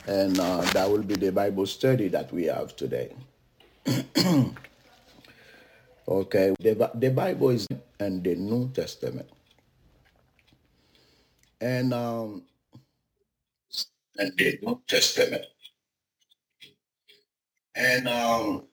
and that will be the Bible study that we have today. Okay, the Bible is in the New Testament, and in the New Testament, and